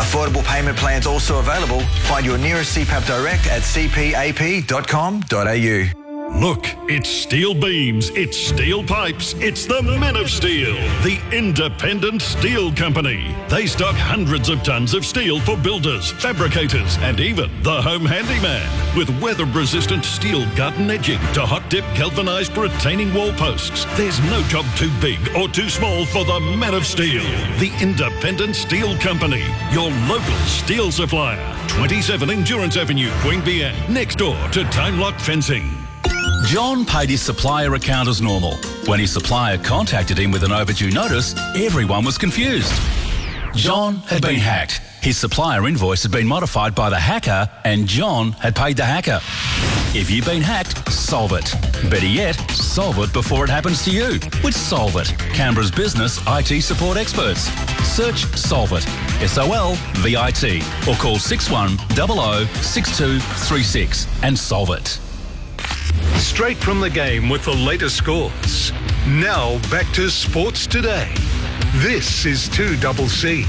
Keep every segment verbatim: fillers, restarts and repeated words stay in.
Affordable payment plans also available. Find your nearest C PAP Direct at c p a p dot com dot a u. Look, it's steel beams, it's steel pipes, it's the Men of Steel, the independent steel company. They stock hundreds of tons of steel for builders, fabricators, and even the home handyman. With weather-resistant steel garden edging to hot-dip galvanised retaining wall posts, there's no job too big or too small for the Men of Steel, the independent steel company. Your local steel supplier. twenty-seven Endurance Avenue, Queanbeyan, next door to Time Lock Fencing. John paid his supplier account as normal. When his supplier contacted him with an overdue notice, everyone was confused. John had been hacked. His supplier invoice had been modified by the hacker and John had paid the hacker. If you've been hacked, solve it. Better yet, solve it before it happens to you with Solve It, Canberra's business I T support experts. Search Solve It, S O L V I T, or call six one zero zero six two three six and solve it. Straight from the game with the latest scores. Now back to Sports Today. This is two C C.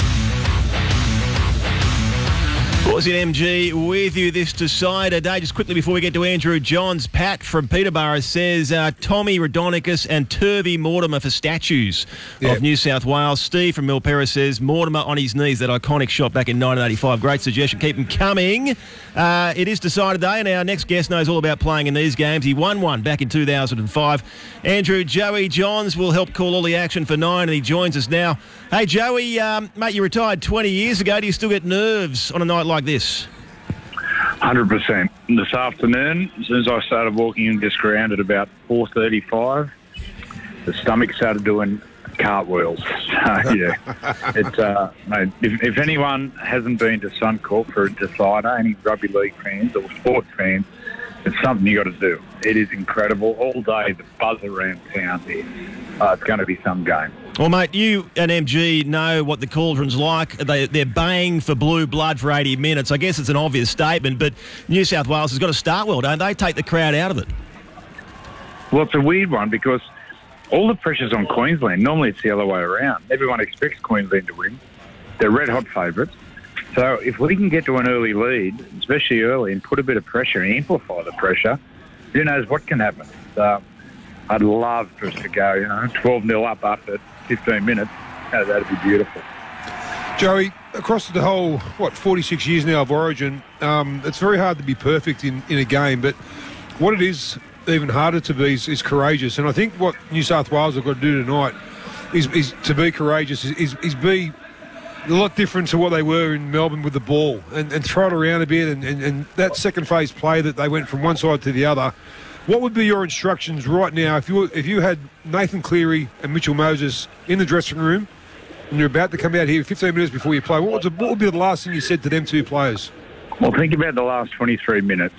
Aussie M G with you this Decider Day. Just quickly before we get to Andrew Johns, Pat from Peterborough says uh, Tommy Raudonikis and Turvey Mortimer for statues yep. of New South Wales. Steve from Milpera says Mortimer on his knees, that iconic shot back in nineteen eighty-five. Great suggestion. Keep them coming. Uh, it is Decider Day, and our next guest knows all about playing in these games. He won one back in two thousand five. Andrew Joey Johns will help call all the action for nine, and he joins us now. Hey, Joey, um, mate, you retired twenty years ago. Do you still get nerves on a night like this? one hundred percent. This afternoon, as soon as I started walking in this ground at about four thirty-five, the stomach started doing cartwheels. So, yeah. It's, uh, mate, if, if anyone hasn't been to Suncorp for a Decider, any rugby league fans or sports fans, it's something you got to do. It is incredible. All day, the buzz around town here. Uh, it's going to be some game. Well, mate, you and M G know what the Cauldron's like. They, they're baying for blue blood for eighty minutes. I guess it's an obvious statement, but New South Wales has got to start well, don't they? Take the crowd out of it. Well, it's a weird one because all the pressure's on Queensland. Normally it's the other way around. Everyone expects Queensland to win. They're red-hot favourites. So if we can get to an early lead, especially early, and put a bit of pressure and amplify the pressure, who knows what can happen. So I'd love for us to go, you know, twelve nil up after fifteen minutes. Oh, that'd be beautiful. Joey, across the whole, what, forty-six years now of Origin, um, it's very hard to be perfect in, in a game, but what it is even harder to be is, is courageous. And I think what New South Wales have got to do tonight is, is to be courageous, is, is, is be a lot different to what they were in Melbourne with the ball and, and throw it around a bit. And, and, and that second phase play that they went from one side to the other, what would be your instructions right now if you if you had Nathan Cleary and Mitchell Moses in the dressing room and you're about to come out here fifteen minutes before you play? What would, the, what would be the last thing you said to them two players? Well, think about the last twenty-three minutes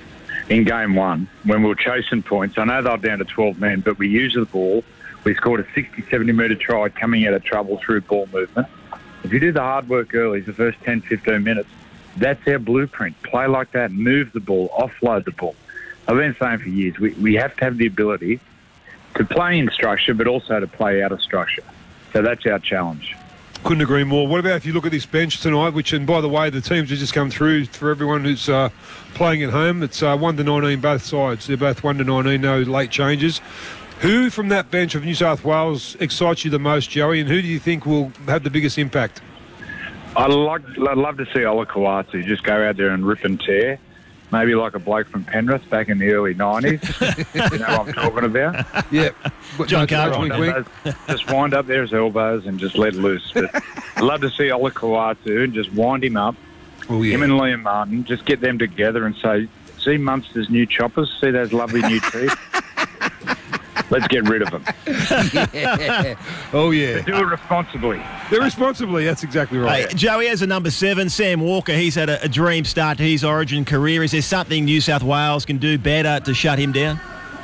in game one when we were chasing points. I know they were down to twelve men, but we used the ball. We scored a sixty, seventy metre try coming out of trouble through ball movement. If you do the hard work early, the first ten, fifteen minutes, that's our blueprint. Play like that, move the ball, offload the ball. I've been saying for years, we, we have to have the ability to play in structure, but also to play out of structure. So that's our challenge. Couldn't agree more. What about if you look at this bench tonight, which, and by the way, the teams have just come through for everyone who's uh, playing at home. It's uh, one to nineteen both sides. They're both one to nineteen, no late changes. Who from that bench of New South Wales excites you the most, Joey, and who do you think will have the biggest impact? I'd, like, I'd love to see Ola Kawatu just go out there and rip and tear. Maybe like a bloke from Penrith back in the early nineties. You know what I'm talking about? Yeah. John Carter. Just wind up there his elbows and just let loose. But I'd love to see Ola Kawatu and just wind him up. Oh, yeah. Him and Liam Martin, just get them together and say, see Munster's new choppers? See those lovely new teeth? Let's get rid of them. Yeah. Oh, yeah. But do it responsibly. They're responsibly, that's exactly right. Hey, Joey has a number seven, Sam Walker. He's had a, a dream start to his Origin career. Is there something New South Wales can do better to shut him down?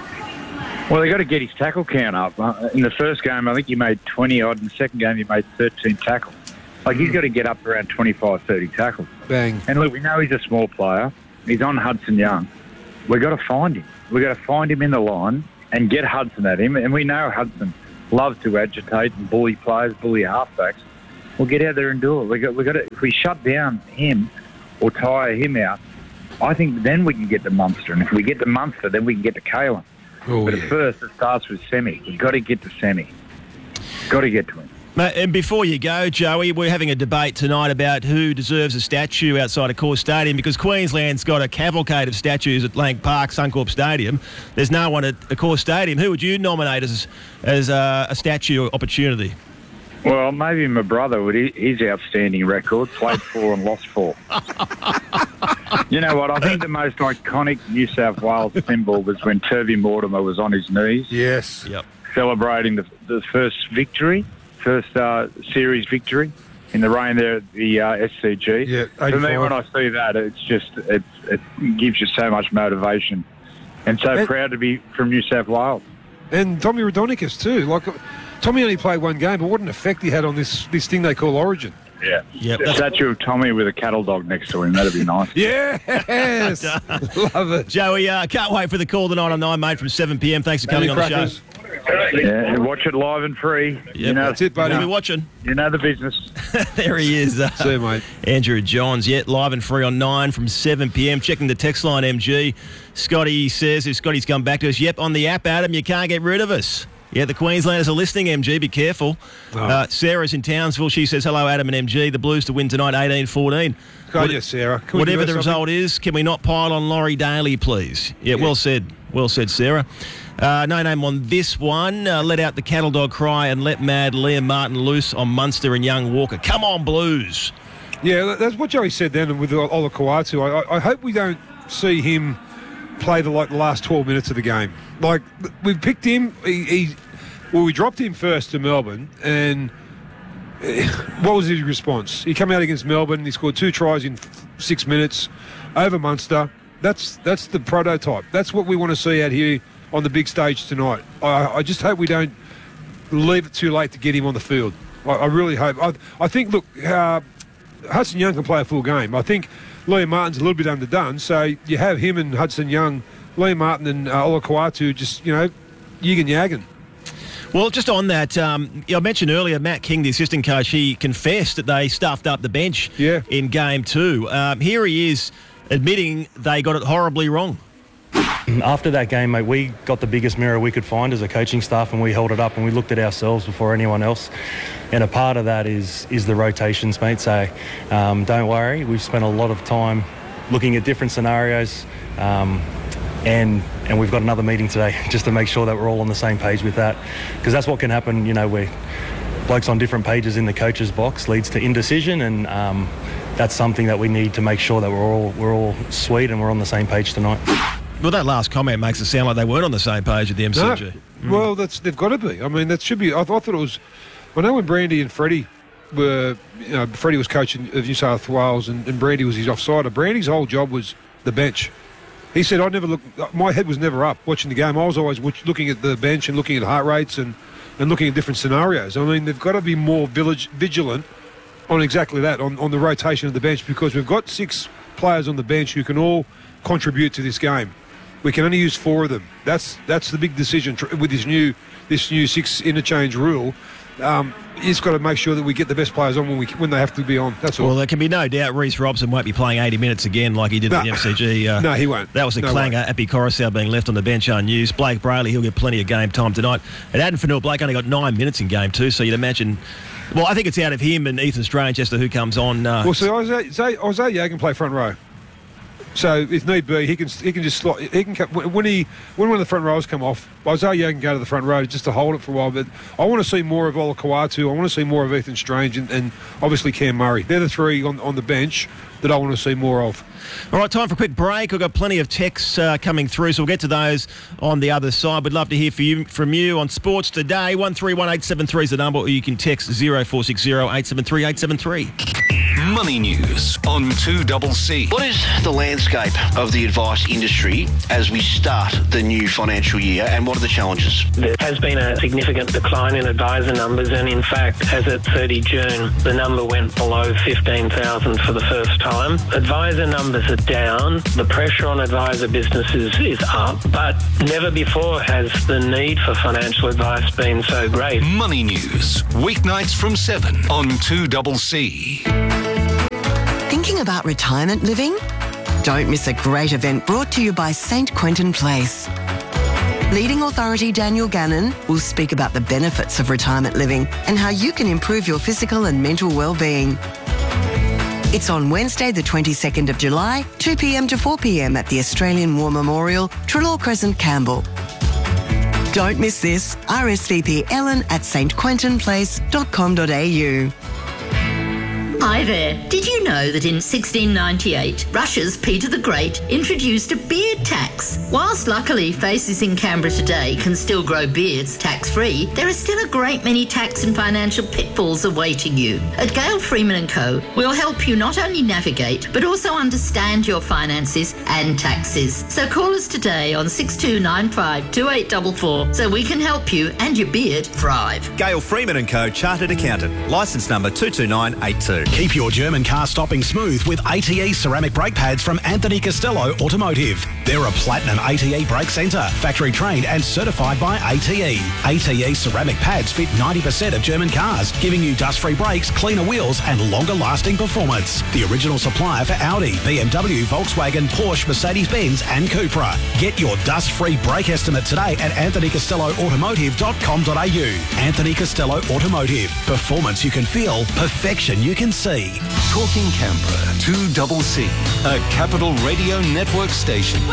Well, they've got to get his tackle count up. Uh, in the first game, I think he made twenty odd. In the second game, he made thirteen tackles. Like, he's got to get up around twenty-five, thirty tackles. Bang. And look, we know he's a small player. He's on Hudson Young. We've got to find him. We've got to find him in the line and get Hudson at him. And we know Hudson loves to agitate and bully players, bully halfbacks. Well, get out there and do it. We got, we got to, if we shut down him or tire him out, I think then we can get to Munster. And if we get to Munster, then we can get to Kalen. Oh, but yeah. at first, it starts with Semi. We've got to get to Semi. Got to get to him. Mate, and before you go, Joey, we're having a debate tonight about who deserves a statue outside of Core Stadium, because Queensland's got a cavalcade of statues at Lang Park, Suncorp Stadium. There's no one at the Core Stadium. Who would you nominate as as uh, a statue opportunity? Well, maybe my brother with his his outstanding record, played four and lost four. You know what? I think the most iconic New South Wales symbol was when Turvey Mortimer was on his knees. Yes. Yep. Celebrating the, the first victory, first uh, series victory in the rain there at the uh, S C G. Yeah, For me, eighty-five. when I see that, it's just it, it gives you so much motivation, and so And- proud to be from New South Wales. And Tommy Raudonikis too. Like, Tommy only played one game, but what an effect he had on this this thing they call Origin. Yeah, Yep, a that's- statue of Tommy with a cattle dog next to him. That'd be nice. Yes, love it. Joey, uh, can't wait for the call tonight on Nine, mate, from seven p.m. Thanks for coming on the show. Crackers. Yeah, and watch it live and free. Yep, you know, that's it, buddy. We'll be watching. you know the business. There he is. Uh, See you, mate. Andrew Johns, yeah, live and free on nine from seven p.m. Checking the text line, M G. Scotty says, if Scotty's come back to us, yep, on the app, Adam, you can't get rid of us. Yeah, the Queenslanders are listening, M G, be careful. Oh. Uh, Sarah's in Townsville. She says, hello, Adam and M G. The Blues to win tonight, eighteen fourteen. Go What- on, yes, Sarah. Can we Whatever do the something? result is, can we not pile on Laurie Daly, please? Yeah, Yeah. well said. Well said, Sarah. Uh, no name on this one. Uh, let out the cattle dog cry and let mad Liam Martin loose on Munster and young Walker. Come on, Blues. Yeah, that's what Joey said then with Ola Kawatu. I, I hope we don't see him play the like the last twelve minutes of the game. Like, we picked him. He, he well, we dropped him first to Melbourne, and eh, what was his response? He came out against Melbourne. He scored two tries in f- six minutes over Munster. That's that's the prototype. That's what we want to see out here on the big stage tonight. I, I just hope we don't leave it too late to get him on the field. I, I really hope. I, I think, look, uh, Hudson Young can play a full game. I think Liam Martin's a little bit underdone, so you have him and Hudson Young, Liam Martin and uh, Ola Kawatu just, you know, yigging yagging. Well, just on that, um, I mentioned earlier, Matt King, the assistant coach, he confessed that they stuffed up the bench Yeah. in game two. Um, here he is admitting they got it horribly wrong. After that game, mate, we got the biggest mirror we could find as a coaching staff, and we held it up and we looked at ourselves before anyone else. And a part of that is is the rotations, mate. So um, don't worry, we've spent a lot of time looking at different scenarios, um, and and we've got another meeting today just to make sure that we're all on the same page with that, because that's what can happen. You know, where blokes on different pages in the coach's box leads to indecision, and um, that's something that we need to make sure that we're all we're all sweet and we're on the same page tonight. Well, that last comment makes it sound like they weren't on the same page at the M C G. No. Well, that's they've got to be. I mean, that should be. I, I thought it was. I know when Brandy and Freddie were, you know, Freddie was coaching of New South Wales and, and Brandy was his offsider. Brandy's whole job was the bench. He said, I never look. My head was never up watching the game. I was always watch, looking at the bench and looking at heart rates and, and looking at different scenarios. I mean, they've got to be more village, vigilant on exactly that, on, on the rotation of the bench, because we've got six players on the bench who can all contribute to this game. We can only use four of them. That's that's the big decision tr- with this new this new six interchange rule. Um, you just got to make sure that we get the best players on when we when they have to be on. That's all. Well, there can be no doubt Reece Robson won't be playing eighty minutes again like he did at No. the M C G. Uh, No, he won't. That was a No clanger. way. Appy Coruscant being left on the bench unused. Blake Brayley, he'll get plenty of game time tonight. And Adam Fanua-Blake only got nine minutes in game two, so you'd imagine... Well, I think it's out of him and Ethan Strange as to who comes on. Uh, Well, see, Isaiah, Isaiah, Isaiah can play front row. So if need be, he can he can just slot. He can come- when he when one of the front rows come off, Isaiah can go to the front row just to hold it for a while. But I want to see more of Ola Kawatu. I want to see more of Ethan Strange and, and obviously Cam Murray. They're the three on on the bench that I want to see more of. All right, time for a quick break. We've got plenty of texts uh, coming through, so we'll get to those on the other side. We'd love to hear from you, from you on Sports Today. one three one eight seven three is the number, or you can text zero four six zero eight seven three eight seven three. Money News on two C C. What is the landscape of the advice industry as we start the new financial year, and what are the challenges? There has been a significant decline in advisor numbers, and in fact, as at thirty June, the number went below fifteen thousand for the first time. Advisor numbers are down, the pressure on advisor businesses is up, but never before has the need for financial advice been so great. Money News, weeknights from seven on two C C. Thinking about retirement living? Don't miss a great event brought to you by Saint Quentin Place. Leading authority Daniel Gannon will speak about the benefits of retirement living and how you can improve your physical and mental well-being. It's on Wednesday, the twenty-second of July, two p.m. to four p.m. at the Australian War Memorial, Trelaw Crescent, Campbell. Don't miss this. R S V P Ellen at s t quentin place dot com dot a u. Hi there. Did you know that in sixteen ninety-eight, Russia's Peter the Great introduced a beard tax? Whilst luckily faces in Canberra today can still grow beards tax-free, there are still a great many tax and financial pitfalls awaiting you. At Gale Freeman and Co, we'll help you not only navigate, but also understand your finances and taxes. So call us today on six two nine five, two eight four four so we can help you and your beard thrive. Gale Freeman and Co, Chartered Accountant, licence number two two nine eight two. Keep your German car stopping smooth with A T E ceramic brake pads from Anthony Costello Automotive. They're a platinum A T E brake centre, factory trained and certified by A T E. A T E ceramic pads fit ninety percent of German cars, giving you dust-free brakes, cleaner wheels and longer-lasting performance. The original supplier for Audi, B M W, Volkswagen, Porsche, Mercedes-Benz and Cupra. Get your dust-free brake estimate today at anthony costello automotive dot com dot a u. Anthony Costello Automotive. Performance you can feel, perfection you can see. Talking Canberra, two C C, a Capital Radio Network station.